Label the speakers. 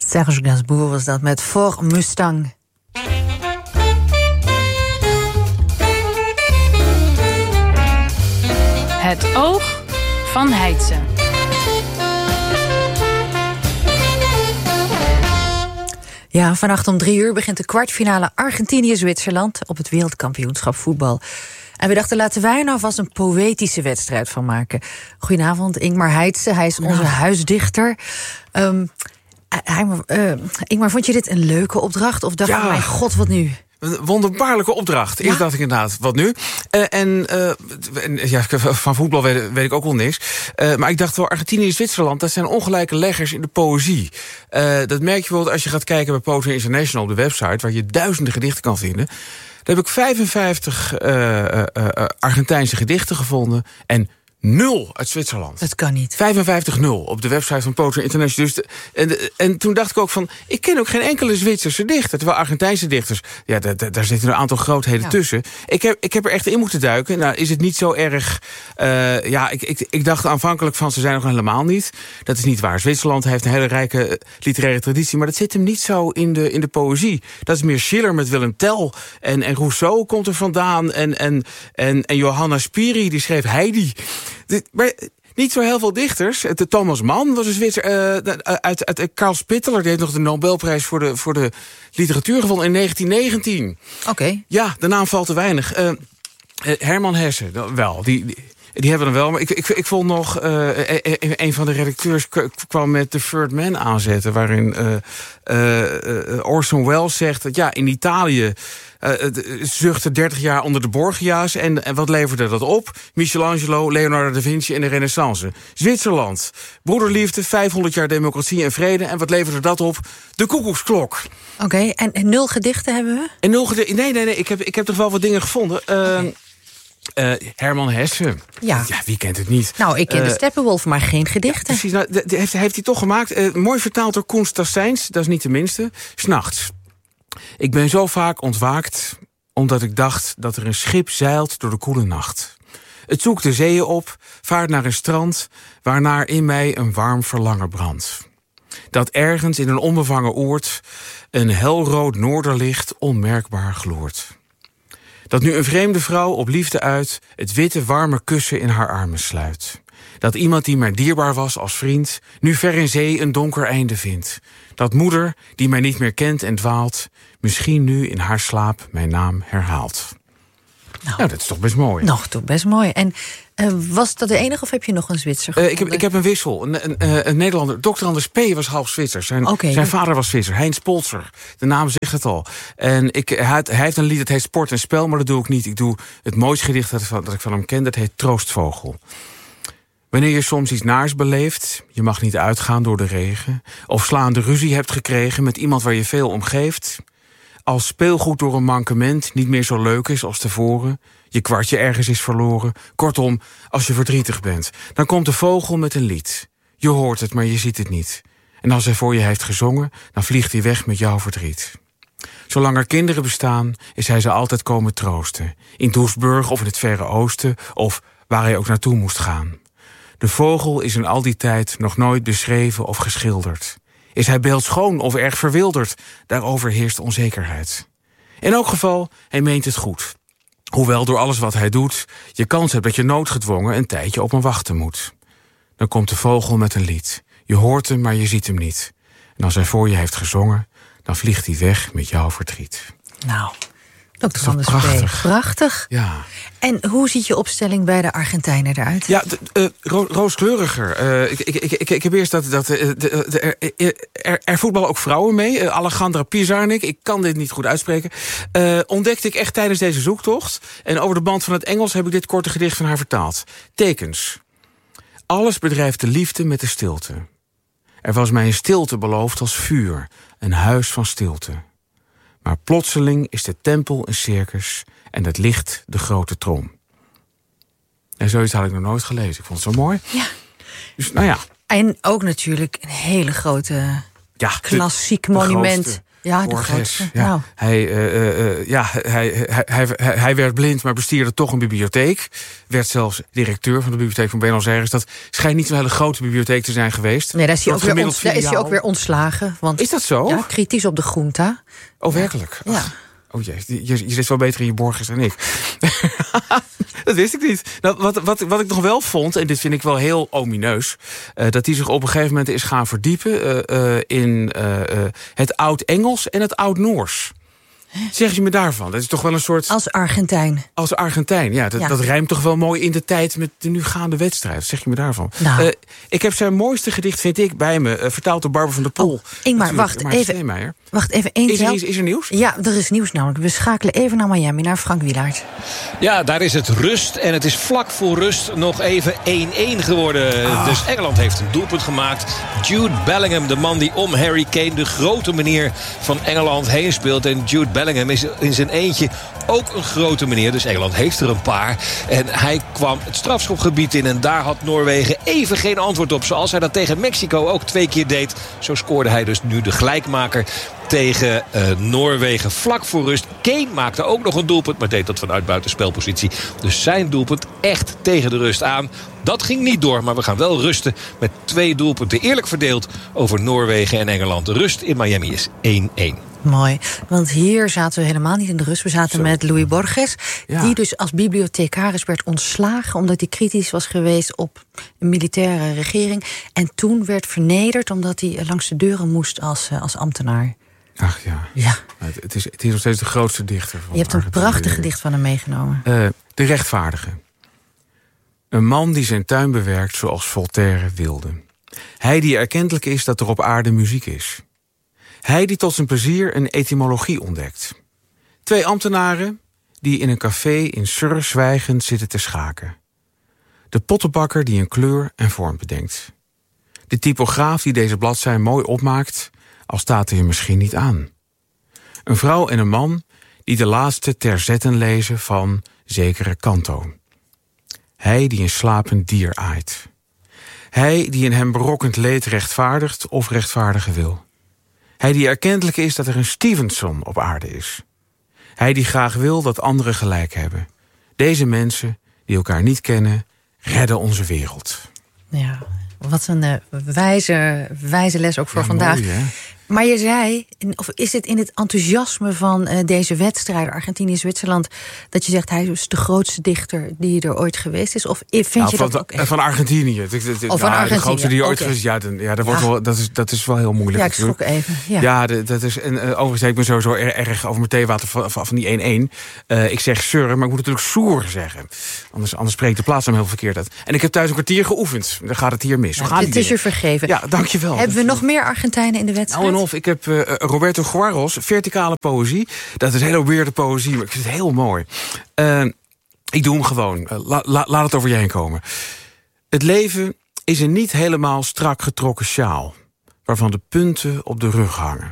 Speaker 1: Serge Gainsbourg was dat met Ford Mustang.
Speaker 2: Het oog van Heidse.
Speaker 1: Ja, vannacht om 3 uur begint de kwartfinale Argentinië-Zwitserland op het wereldkampioenschap voetbal. En we dachten, laten wij er nou vast een poëtische wedstrijd van maken. Goedenavond, Ingmar Heidse. Hij is onze huisdichter. Ingmar, vond je dit een leuke opdracht? Of dacht je, mijn god, wat nu?
Speaker 3: Een wonderbaarlijke opdracht. Eerst dacht ik inderdaad, wat nu? Van voetbal weet ik ook wel niks. Maar ik dacht wel, Argentinië en Zwitserland, dat zijn ongelijke leggers in de poëzie. Dat merk je bijvoorbeeld als je gaat kijken bij Poetry International op de website, waar je duizenden gedichten kan vinden. Daar heb ik 55 Argentijnse gedichten gevonden en 0 uit Zwitserland.
Speaker 1: Dat kan niet.
Speaker 3: 55-0 op de website van Poetry International. Dus en toen dacht ik ook van, ik ken ook geen enkele Zwitserse dichter. Terwijl Argentijnse dichters, ja, daar zitten een aantal grootheden tussen. Ik heb er echt in moeten duiken. Nou, is het niet zo erg. Ik dacht aanvankelijk van, ze zijn nog helemaal niet. Dat is niet waar. Zwitserland heeft een hele rijke literaire traditie, maar dat zit hem niet zo in de poëzie. Dat is meer Schiller met Willem Tell. En Rousseau komt er vandaan. En Johanna Spiri, die schreef Heidi. Maar niet zo heel veel dichters. Thomas Mann was een Zwitser. Uit Karl Spitteler, die heeft nog de Nobelprijs voor de literatuur gevonden in 1919.
Speaker 1: Oké.
Speaker 3: Ja, de naam valt te weinig. Herman Hesse, wel. Die hebben we dan wel. Maar ik vond nog, een van de redacteurs kwam met The Third Man aanzetten, waarin Orson Welles zegt dat ja, in Italië zuchtte 30 jaar onder de Borgia's. En wat leverde dat op? Michelangelo, Leonardo da Vinci en de Renaissance. Zwitserland, broederliefde, 500 jaar democratie en vrede. En wat leverde dat op? De koekoeksklok.
Speaker 1: Oké, en 0 gedichten hebben we?
Speaker 3: En 0 gedichten? Nee, ik heb toch wel wat dingen gevonden. Herman Hesse. Ja, wie kent het niet?
Speaker 1: Nou, ik ken de Steppenwolf, maar geen gedichten.
Speaker 3: Ja, precies, nou, heeft hij toch gemaakt. Mooi vertaald door Koen Stassijns, dat is niet de minste. 's Nachts. Ik ben zo vaak ontwaakt, omdat ik dacht dat er een schip zeilt door de koele nacht. Het zoekt de zeeën op, vaart naar een strand, waarnaar in mij een warm verlangen brandt. Dat ergens in een onbevangen oord een helrood noorderlicht onmerkbaar gloort. Dat nu een vreemde vrouw op liefde uit het witte warme kussen in haar armen sluit. Dat iemand die mij dierbaar was als vriend nu ver in zee een donker einde vindt. Dat moeder, die mij niet meer kent en dwaalt, misschien nu in haar slaap mijn naam herhaalt. Nou, dat is toch best mooi.
Speaker 1: Nog toch best mooi. En was dat de enige of heb je nog een Zwitser?
Speaker 3: Ik heb een wissel. Een Nederlander, Dr. Anders P. was half Zwitser. Zijn vader was Zwitser, Heinz Polzer. De naam zegt het al. En hij heeft een lied dat heet Sport en Spel, maar dat doe ik niet. Ik doe het mooiste gedicht dat ik van hem ken, dat heet Troostvogel. Wanneer je soms iets naars beleeft, je mag niet uitgaan door de regen, of slaande ruzie hebt gekregen met iemand waar je veel om geeft, als speelgoed door een mankement niet meer zo leuk is als tevoren, je kwartje ergens is verloren, kortom, als je verdrietig bent, dan komt de vogel met een lied. Je hoort het, maar je ziet het niet. En als hij voor je heeft gezongen, dan vliegt hij weg met jouw verdriet. Zolang er kinderen bestaan, is hij ze altijd komen troosten. In Doesburg of in het Verre Oosten, of waar hij ook naartoe moest gaan. De vogel is in al die tijd nog nooit beschreven of geschilderd. Is hij beeldschoon of erg verwilderd? Daarover heerst onzekerheid. In elk geval, hij meent het goed. Hoewel door alles wat hij doet, je kans hebt dat je noodgedwongen een tijdje op hem wachten moet. Dan komt de vogel met een lied. Je hoort hem, maar je ziet hem niet. En als hij voor je heeft gezongen, dan vliegt hij weg met jouw verdriet.
Speaker 1: Nou, Dr. Anders P. Prachtig.
Speaker 3: Ja.
Speaker 1: En hoe ziet je opstelling bij de Argentijnen eruit?
Speaker 3: Ja, rooskleuriger. Ik heb eerst er voetballen ook vrouwen mee. Alejandra Pizarnik, ik kan dit niet goed uitspreken. Ontdekte ik echt tijdens deze zoektocht. En over de band van het Engels heb ik dit korte gedicht van haar vertaald. Tekens. Alles bedrijft de liefde met de stilte. Er was mij een stilte beloofd als vuur. Een huis van stilte. Maar plotseling is de tempel een circus en het licht de grote trom. En zoiets had ik nog nooit gelezen. Ik vond het zo mooi.
Speaker 1: Ja.
Speaker 3: Dus, nou ja.
Speaker 1: En ook natuurlijk een hele grote klassiek monument.
Speaker 3: Grootste.
Speaker 1: Ja, de
Speaker 3: Borges,
Speaker 1: grootste.
Speaker 3: ja.
Speaker 1: Nou.
Speaker 3: Hij werd blind, maar bestierde toch een bibliotheek. Werd zelfs directeur van de bibliotheek van Buenos Aires. Dat schijnt niet zo'n hele grote bibliotheek te zijn geweest.
Speaker 1: Nee, daar is hij ook weer ontslagen. Want,
Speaker 3: is dat zo?
Speaker 1: Ja, kritisch op de junta.
Speaker 3: Oh, werkelijk?
Speaker 1: Ja.
Speaker 3: Oh jee, je zit wel beter in je Borges dan ik. Dat wist ik niet. Nou, wat ik nog wel vond, en dit vind ik wel heel omineus, dat hij zich op een gegeven moment is gaan verdiepen in het Oud-Engels en het Oud-Noors. Zeg je me daarvan? Dat is toch wel een soort...
Speaker 1: Als Argentijn.
Speaker 3: Als Argentijn, ja. Dat rijmt toch wel mooi in de tijd met de nu gaande wedstrijd. Zeg je me daarvan?
Speaker 1: Nou.
Speaker 3: Ik heb zijn mooiste gedicht, vind ik, bij me. Vertaald door Barbara van der Pol.
Speaker 1: Ingmar, wacht even.
Speaker 3: Is er nieuws?
Speaker 1: Ja, er is nieuws namelijk. We schakelen even naar Miami, naar Frank Wielaert.
Speaker 4: Ja, daar is het rust. En het is vlak voor rust nog even 1-1 geworden. Dus Engeland heeft een doelpunt gemaakt. Jude Bellingham, de man die om Harry Kane, de grote meneer van Engeland, heen speelt. En Jude Bellingham is in zijn eentje ook een grote meneer. Dus Engeland heeft er een paar. En hij kwam het strafschopgebied in. En daar had Noorwegen even geen antwoord op. Zoals hij dat tegen Mexico ook 2 keer deed. Zo scoorde hij dus nu de gelijkmaker tegen Noorwegen vlak voor rust. Kane maakte ook nog een doelpunt, maar deed dat vanuit buitenspelpositie. Dus zijn doelpunt echt tegen de rust aan. Dat ging niet door, maar we gaan wel rusten met 2 doelpunten. Eerlijk verdeeld over Noorwegen en Engeland. De rust in Miami is 1-1.
Speaker 1: Mooi, want hier zaten we helemaal niet in de rust. We zaten met Louis Borges, die dus als bibliothecaris werd ontslagen omdat hij kritisch was geweest op een militaire regering. En toen werd vernederd omdat hij langs de deuren moest als ambtenaar.
Speaker 3: Ach ja. Het is nog steeds de grootste dichter.
Speaker 1: Je hebt een prachtig gedicht van hem meegenomen.
Speaker 3: De rechtvaardige. Een man die zijn tuin bewerkt zoals Voltaire wilde. Hij die erkentelijk is dat er op aarde muziek is. Hij die tot zijn plezier een etymologie ontdekt. 2 ambtenaren die in een café in Surrey zwijgend zitten te schaken. De pottenbakker die een kleur en vorm bedenkt. De typograaf die deze bladzij mooi opmaakt, al staat hij er misschien niet aan. Een vrouw en een man die de laatste terzetten lezen van zekere Canto. Hij die een slapend dier aait. Hij die een hem berokkend leed rechtvaardigt of rechtvaardigen wil. Hij die erkentelijk is dat er een Stevenson op aarde is. Hij die graag wil dat anderen gelijk hebben. Deze mensen, die elkaar niet kennen, redden onze wereld.
Speaker 1: Ja, wat een wijze les ook voor vandaag.
Speaker 3: Mooi, hè?
Speaker 1: Maar je zei, of is het in het enthousiasme van deze wedstrijd Argentinië-Zwitserland dat je zegt hij is de grootste dichter die er ooit geweest is? Of vind je dat ook echt?
Speaker 3: Van Argentinië.
Speaker 1: Van Argentinië.
Speaker 3: De grootste die er ooit geweest is. Dat is wel heel moeilijk.
Speaker 1: Ja, ik schrok even.
Speaker 3: Dat is. En overigens ik ben sowieso erg over mijn theewater van die 1-1. Ik zeg Surrey, maar ik moet natuurlijk Soer zeggen. Anders spreekt de plaats hem heel verkeerd uit. En ik heb thuis een kwartier geoefend. Dan gaat het hier mis.
Speaker 1: Het is je vergeven.
Speaker 3: Ja, dankjewel.
Speaker 1: Hebben we nog meer Argentijnen in de wedstrijd?
Speaker 3: Ik heb Roberto Guarros, verticale poëzie. Dat is hele weirde poëzie, maar ik vind het heel mooi. Ik doe hem gewoon. Laat het over je heen komen. Het leven is een niet helemaal strak getrokken sjaal, waarvan de punten op de rug hangen.